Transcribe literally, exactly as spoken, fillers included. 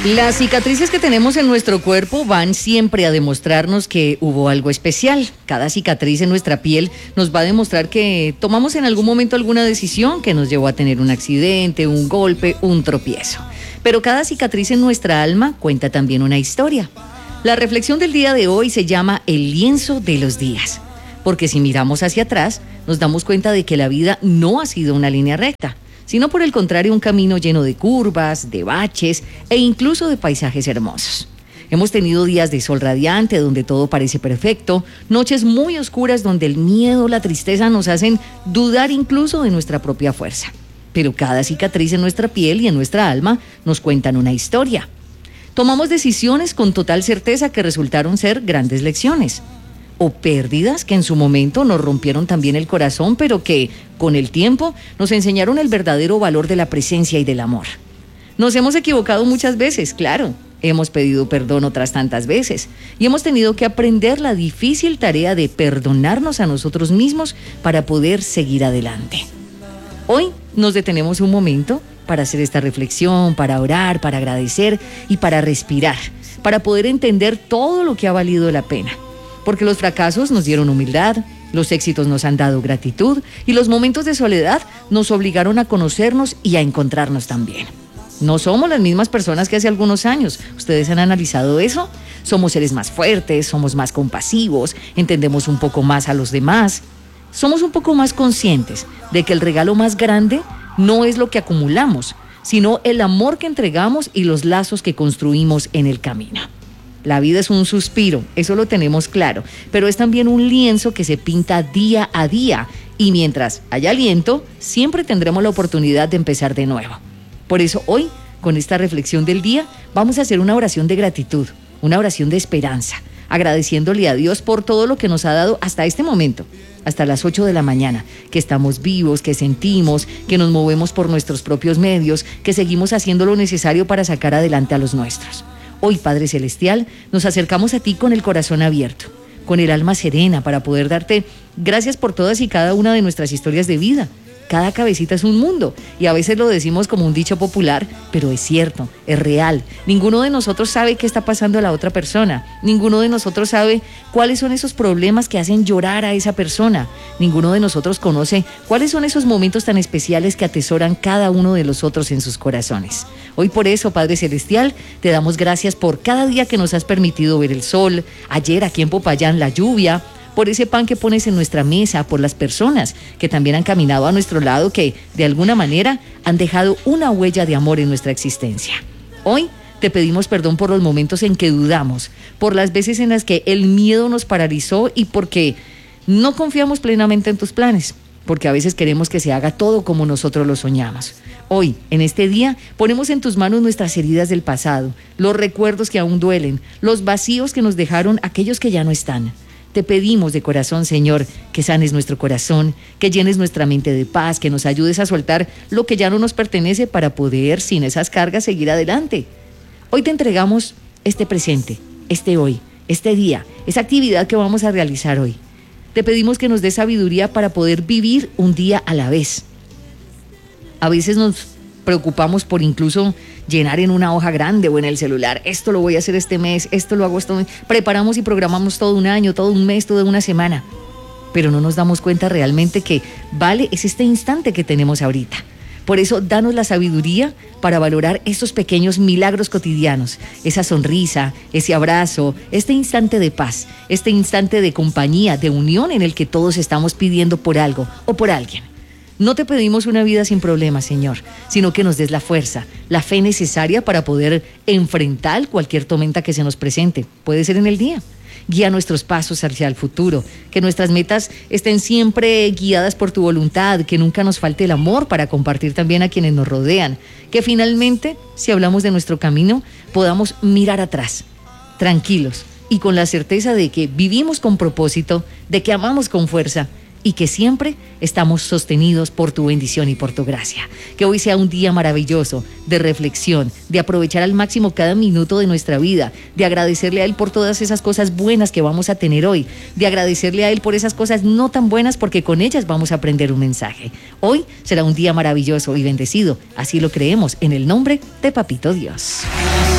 Las cicatrices que tenemos en nuestro cuerpo van siempre a demostrarnos que hubo algo especial. Cada cicatriz en nuestra piel nos va a demostrar que tomamos en algún momento alguna decisión que nos llevó a tener un accidente, un golpe, un tropiezo. Pero cada cicatriz en nuestra alma cuenta también una historia. La reflexión del día de hoy se llama El lienzo de los días. Porque si miramos hacia atrás, nos damos cuenta de que la vida no ha sido una línea recta, sino por el contrario un camino lleno de curvas, de baches e incluso de paisajes hermosos. Hemos tenido días de sol radiante donde todo parece perfecto, noches muy oscuras donde el miedo, la tristeza nos hacen dudar incluso de nuestra propia fuerza. Pero cada cicatriz en nuestra piel y en nuestra alma nos cuentan una historia. Tomamos decisiones con total certeza que resultaron ser grandes lecciones. O pérdidas que en su momento nos rompieron también el corazón, pero que, con el tiempo, nos enseñaron el verdadero valor de la presencia y del amor. Nos hemos equivocado muchas veces, claro. Hemos pedido perdón otras tantas veces. Y hemos tenido que aprender la difícil tarea de perdonarnos a nosotros mismos para poder seguir adelante. Hoy nos detenemos un momento para hacer esta reflexión, para orar, para agradecer y para respirar, para poder entender todo lo que ha valido la pena. Porque los fracasos nos dieron humildad, los éxitos nos han dado gratitud y los momentos de soledad nos obligaron a conocernos y a encontrarnos también. No somos las mismas personas que hace algunos años. ¿Ustedes han analizado eso? Somos seres más fuertes, somos más compasivos, entendemos un poco más a los demás. Somos un poco más conscientes de que el regalo más grande no es lo que acumulamos, sino el amor que entregamos y los lazos que construimos en el camino. La vida es un suspiro, eso lo tenemos claro, pero es también un lienzo que se pinta día a día y mientras haya aliento, siempre tendremos la oportunidad de empezar de nuevo. Por eso hoy, con esta reflexión del día, vamos a hacer una oración de gratitud, una oración de esperanza, agradeciéndole a Dios por todo lo que nos ha dado hasta este momento, hasta las ocho de la mañana, que estamos vivos, que sentimos, que nos movemos por nuestros propios medios, que seguimos haciendo lo necesario para sacar adelante a los nuestros. Hoy, Padre Celestial, nos acercamos a ti con el corazón abierto, con el alma serena para poder darte gracias por todas y cada una de nuestras historias de vida. Cada cabecita es un mundo y a veces lo decimos como un dicho popular, pero es cierto, es real. Ninguno de nosotros sabe qué está pasando a la otra persona. Ninguno de nosotros sabe cuáles son esos problemas que hacen llorar a esa persona. Ninguno de nosotros conoce cuáles son esos momentos tan especiales que atesoran cada uno de los otros en sus corazones. Hoy por eso, Padre Celestial, te damos gracias por cada día que nos has permitido ver el sol, ayer aquí en Popayán la lluvia, por ese pan que pones en nuestra mesa, por las personas que también han caminado a nuestro lado, que de alguna manera han dejado una huella de amor en nuestra existencia. Hoy te pedimos perdón por los momentos en que dudamos, por las veces en las que el miedo nos paralizó y porque no confiamos plenamente en tus planes, porque a veces queremos que se haga todo como nosotros lo soñamos. Hoy, en este día, ponemos en tus manos nuestras heridas del pasado, los recuerdos que aún duelen, los vacíos que nos dejaron aquellos que ya no están. Te pedimos de corazón, Señor, que sanes nuestro corazón, que llenes nuestra mente de paz, que nos ayudes a soltar lo que ya no nos pertenece para poder, sin esas cargas, seguir adelante. Hoy te entregamos este presente, este hoy, este día, esa actividad que vamos a realizar hoy. Te pedimos que nos des sabiduría para poder vivir un día a la vez. A veces nos preocupamos por incluso llenar en una hoja grande o en el celular, esto lo voy a hacer este mes, esto lo hago este mes. Preparamos y programamos todo un año, todo un mes, toda una semana, pero no nos damos cuenta realmente que vale es este instante que tenemos ahorita. Por eso, danos la sabiduría para valorar estos pequeños milagros cotidianos, esa sonrisa, ese abrazo, este instante de paz, este instante de compañía, de unión en el que todos estamos pidiendo por algo o por alguien. No te pedimos una vida sin problemas, Señor, sino que nos des la fuerza, la fe necesaria para poder enfrentar cualquier tormenta que se nos presente. Puede ser en el día. Guía nuestros pasos hacia el futuro, que nuestras metas estén siempre guiadas por tu voluntad, que nunca nos falte el amor para compartir también a quienes nos rodean, que finalmente, si hablamos de nuestro camino, podamos mirar atrás, tranquilos y con la certeza de que vivimos con propósito, de que amamos con fuerza y que siempre estamos sostenidos por tu bendición y por tu gracia. Que hoy sea un día maravilloso de reflexión, de aprovechar al máximo cada minuto de nuestra vida, de agradecerle a Él por todas esas cosas buenas que vamos a tener hoy, de agradecerle a Él por esas cosas no tan buenas porque con ellas vamos a aprender un mensaje. Hoy será un día maravilloso y bendecido, así lo creemos en el nombre de Papito Dios.